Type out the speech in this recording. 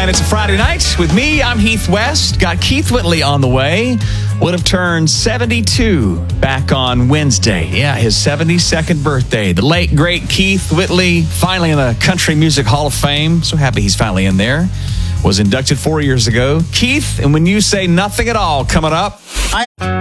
And it's a Friday night with me. I'm Heath West. Got Keith Whitley on the way. Would have turned 72 back on Wednesday. Yeah, his 72nd birthday. The late, great Keith Whitley, finally in the Country Music Hall of Fame. So happy he's finally in there. Was inducted 4 years ago. Keith, and when you say nothing at all coming up.